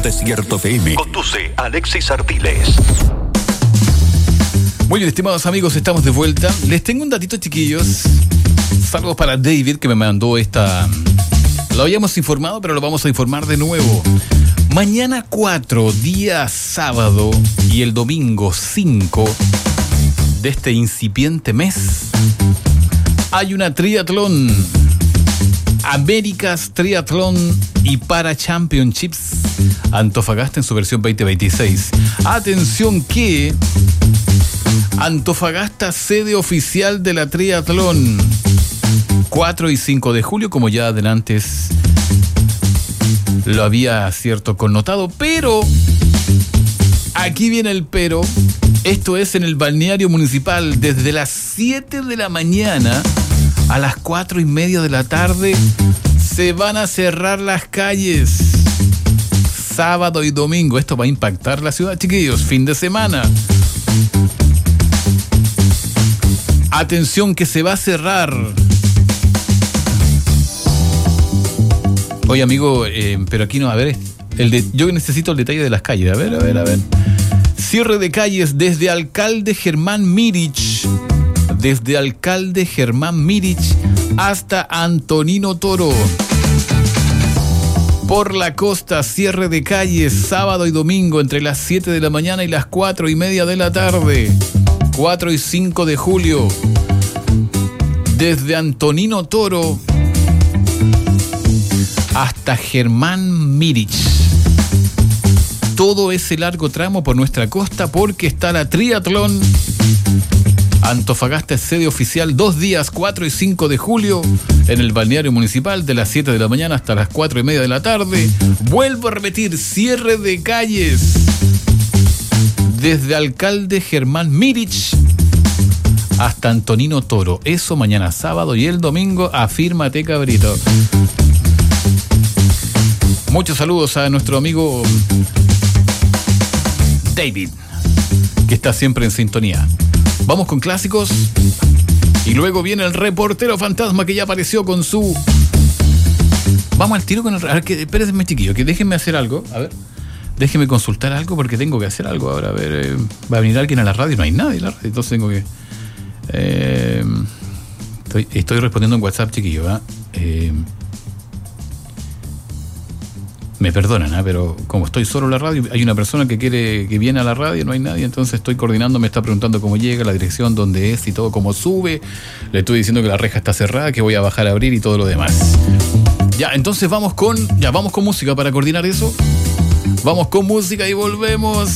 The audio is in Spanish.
Desierto FM. Conduce Alexis Ardiles. Muy bien, estimados amigos, estamos de vuelta. Les tengo un datito, chiquillos. Saludos para David, que me mandó esta... Lo habíamos informado, pero lo vamos a informar de nuevo. Mañana 4, día sábado, y el domingo 5 de este incipiente mes, hay una triatlón. Américas Triatlón y Para Championships Antofagasta en su versión 2026. Atención que Antofagasta, sede oficial de la triatlón, 4 y 5 de julio, como ya adelante lo había cierto connotado, pero aquí viene el pero. Esto es en el balneario municipal, desde las 7 de la mañana a las 4:30 de la tarde. Se van a cerrar las calles sábado y domingo. Esto va a impactar la ciudad, chiquillos. Fin de semana. Atención que se va a cerrar. Oye, amigo, pero aquí no, a ver, yo necesito el detalle de las calles. A ver. Cierre de calles desde Alcalde Germán Mirich. Desde Alcalde Germán Mirich hasta Antonino Toro. Por la costa, cierre de calles sábado y domingo entre las 7 de la mañana y las 4:30 de la tarde. 4 y 5 de julio. Desde Antonino Toro hasta Germán Mirich. Todo ese largo tramo por nuestra costa, porque está la triatlón. Antofagasta es sede oficial 2 días, 4 y 5 de julio, en el balneario municipal, de las 7 de la mañana hasta las 4:30 de la tarde. Vuelvo a repetir, cierre de calles desde Alcalde Germán Mirich hasta Antonino Toro. Eso mañana sábado, y el domingo, afírmate, cabrito. Muchos saludos a nuestro amigo David, que está siempre en sintonía. Vamos con clásicos y luego viene el reportero fantasma, que ya apareció con su... Vamos al tiro con el... A ver, espérenme, chiquillo, que déjenme hacer algo. A ver, déjenme consultar algo porque tengo que hacer algo ahora. A ver, va a venir alguien a la radio, no hay nadie en la radio, entonces tengo que... Estoy respondiendo en WhatsApp, chiquillo. Me perdonan, pero como estoy solo en la radio, hay una persona que viene a la radio, no hay nadie, entonces estoy coordinando, me está preguntando cómo llega, la dirección, dónde es y todo, cómo sube. Le estoy diciendo que la reja está cerrada, que voy a bajar a abrir y todo lo demás. Ya, entonces vamos con música para coordinar eso. Vamos con música y volvemos.